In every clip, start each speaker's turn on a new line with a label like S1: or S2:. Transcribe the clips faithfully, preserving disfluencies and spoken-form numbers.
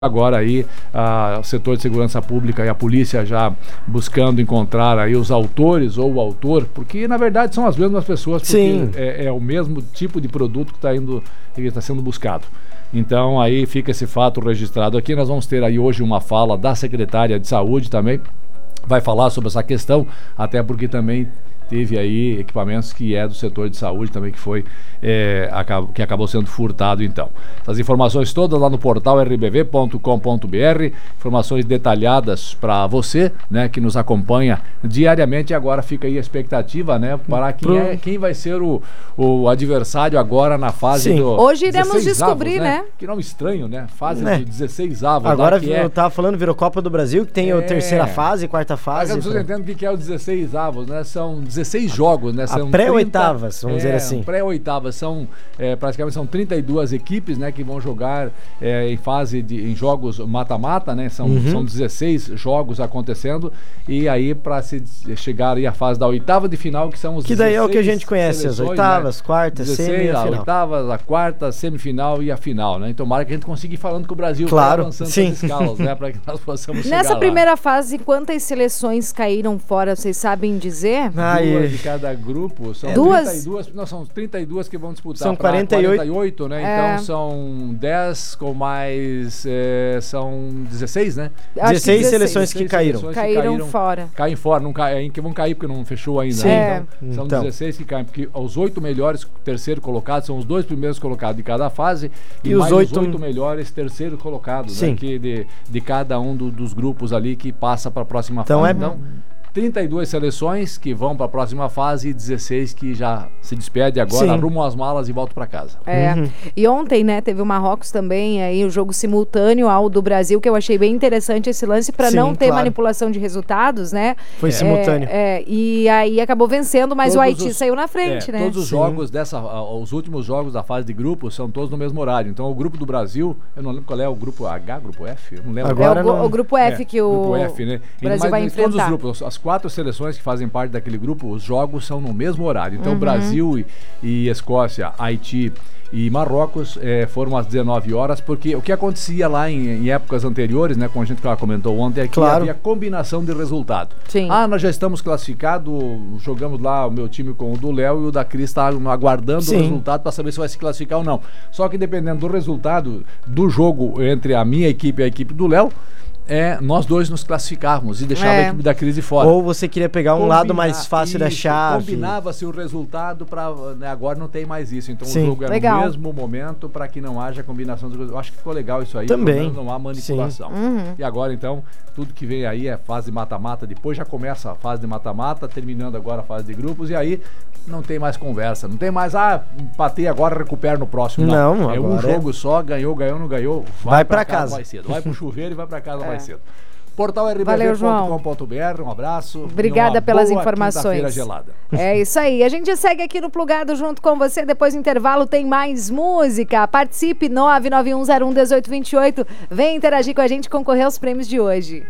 S1: Agora aí a, o setor de segurança pública e a polícia já buscando encontrar aí os autores ou o autor, porque na verdade são as mesmas pessoas, porque
S2: Sim.
S1: É, é o mesmo tipo de produto que está indo, que está sendo buscado. Então aí fica esse fato registrado aqui. Nós vamos ter aí hoje uma fala da secretária de saúde também, vai falar sobre essa questão, até porque também teve aí equipamentos que é do setor de saúde também, que foi é, acabou, que acabou sendo furtado então. Essas informações todas lá no portal r b v ponto com ponto b r, informações detalhadas para você, né, que nos acompanha diariamente. E agora fica aí a expectativa, né, para quem, é, quem vai ser o, o adversário agora na fase. Sim. Do
S3: hoje iremos descobrir, avos, né?
S1: né? Que nome estranho, né? Fase
S2: né?
S1: de dezesseis avos.
S2: Agora
S1: que
S2: eu
S1: é...
S2: tava falando, virou Copa do Brasil, que tem
S1: é...
S2: a terceira fase, quarta fase.
S1: Mas eu não entendo o que é o dezesseis avos, né? São dezesseis jogos, né? São
S2: pré-oitavas, vamos
S1: é,
S2: dizer assim.
S1: Pré-oitavas, são é, praticamente são trinta e duas equipes, né, que vão jogar é, em fase de em jogos mata-mata, né? São,
S2: uhum.
S1: são dezesseis jogos acontecendo, e aí para se chegar aí à fase da oitava de final, que são os
S2: que daí é o que a gente conhece, as oitavas, né? Quartas, semi e a final.
S1: A oitavas, a quarta, semifinal e a final, né? Então, tomara que a gente consiga ir falando que o Brasil
S2: claro,
S1: vai avançando
S2: sim.
S1: as escalas, né, para que nós possamos chegar
S3: Nessa
S1: lá.
S3: primeira fase, quantas seleções caíram fora, vocês sabem dizer?
S1: Ah, duas de cada grupo, são
S3: duas?
S1: trinta e duas, não, são trinta e duas que vão disputar.
S2: São quarenta e oito,
S1: quarenta e oito, né?
S3: É.
S1: Então são dez com mais, é, são dezesseis, né?
S2: dezesseis seleções que caíram.
S1: Seleções
S3: caíram.
S1: Que caíram
S3: fora.
S1: Caem fora, não caem, que vão cair porque não fechou ainda.
S2: Sim.
S1: Né?
S3: É.
S1: Então, são
S2: então.
S1: dezesseis que caem, porque os oito melhores terceiro colocados são os dois primeiros colocados de cada fase e,
S2: e
S1: mais
S2: os oito...
S1: os oito melhores terceiro colocados,
S2: Sim.
S1: né? Que de, de cada um do, dos grupos ali que passa para a próxima
S2: então
S1: fase.
S2: É...
S1: Então, trinta e duas seleções que vão para a próxima fase e dezesseis que já se despede agora,
S2: Sim.
S1: arrumam as malas e voltam para casa.
S3: É.
S2: Uhum.
S3: E ontem, né, teve o Marrocos também, aí o jogo simultâneo ao do Brasil, que eu achei bem interessante esse lance para não ter
S2: claro.
S3: manipulação de resultados, né?
S2: Foi
S3: é,
S2: simultâneo.
S3: É, e aí acabou vencendo, mas
S1: todos
S3: o Haiti
S1: os,
S3: saiu na frente,
S1: é,
S3: né?
S1: Todos os
S2: Sim.
S1: jogos dessa, os últimos jogos da fase de grupos são todos no mesmo horário. Então o grupo do Brasil, eu não lembro qual é o grupo H, grupo F, eu não lembro.
S2: Agora
S3: é o,
S2: não...
S3: o grupo F
S1: é,
S3: que o
S1: grupo F, né?
S3: o Brasil vai enfrentar.
S1: Todos os grupos, as quatro seleções que fazem parte daquele grupo, os jogos são no mesmo horário. Então,
S3: uhum.
S1: Brasil e, e Escócia, Haiti e Marrocos é, foram às dezenove horas, porque o que acontecia lá em, em épocas anteriores, né, como a gente comentou ontem, é que
S2: claro.
S1: havia combinação de resultado.
S3: Sim.
S1: Ah, nós já estamos classificados, jogamos lá o meu time com o do Léo e o da Cris está aguardando Sim. o resultado para saber se vai se classificar ou não. Só que dependendo do resultado do jogo entre a minha equipe e a equipe do Léo, é, nós dois nos classificávamos e deixava é. a equipe da crise fora.
S2: Ou você queria pegar um Combinar, lado mais fácil isso, da chave.
S1: Combinava-se o resultado para, né, agora não tem mais isso. Então
S2: Sim.
S1: o jogo é
S3: legal.
S1: no mesmo momento para que não haja combinação dos Eu acho que ficou legal isso aí.
S2: Também.
S1: Não há manipulação.
S3: Uhum.
S1: E agora então, tudo que vem aí é fase mata-mata. Depois já começa a fase de mata-mata, terminando agora a fase de grupos. E aí não tem mais conversa. Não tem mais, ah, empatei agora, recupero no próximo. Não,
S2: não
S1: é um jogo é... só, ganhou, ganhou, não ganhou.
S2: Vai, vai pra, pra
S1: casa
S2: casa
S1: mais cedo. Vai pro chuveiro e vai pra casa
S3: é.
S1: mais cedo. Portal r b v ponto com ponto b r, um abraço.
S3: Obrigada pelas informações.
S1: Gelada.
S3: É isso aí. A gente segue aqui no Plugado junto com você. Depois do intervalo tem mais música. Participe nove nove um zero um um oito dois oito. Vem interagir com a gente e concorrer aos prêmios de hoje.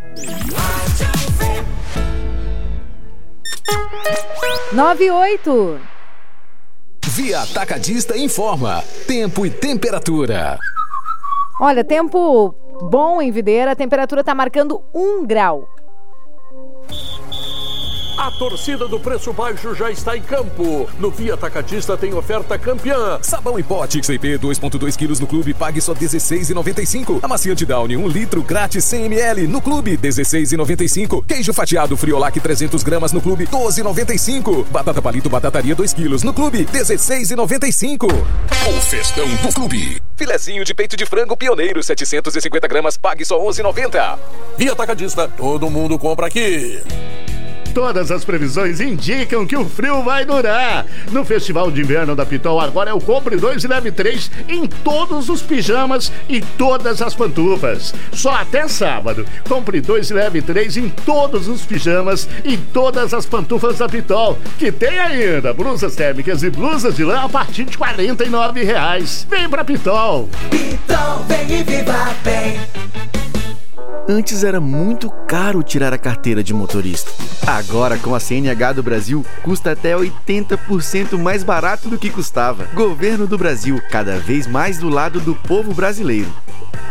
S3: nove oito.
S4: Via Atacadista informa. Tempo e temperatura.
S3: Olha, tempo bom em Videira, a temperatura está marcando um grau.
S5: A torcida do Preço Baixo já está em campo. No Via Atacadista tem oferta campeã.
S4: Sabão em pó Tix I P dois ponto dois quilos no clube, pague só dezesseis reais e noventa e cinco centavos. Amaciante Downy um litro grátis cem mililitros no clube, dezesseis reais e noventa e cinco centavos. Queijo fatiado Friolac trezentos gramas no clube, doze reais e noventa e cinco centavos. Batata palito batataria dois quilos no clube, dezesseis reais e noventa e cinco centavos. O festão do clube. Filezinho de peito de frango Pioneiro setecentos e cinquenta gramas, pague só onze reais e noventa centavos.
S5: Via Atacadista, todo mundo compra aqui.
S6: Todas as previsões indicam que o frio vai durar. No Festival de Inverno da Pitol, agora é o compre dois e leve três em todos os pijamas e todas as pantufas. Só até sábado. Compre dois e leve três em todos os pijamas e todas as pantufas da Pitol. Que tem ainda blusas térmicas e blusas de lã a partir de quarenta e nove reais. Vem pra Pitol.
S7: Pitol, vem e viva bem.
S8: Antes era muito caro tirar a carteira de motorista. Agora, com a C N H do Brasil, custa até oitenta por cento mais barato do que custava. Governo do Brasil, cada vez mais do lado do povo brasileiro.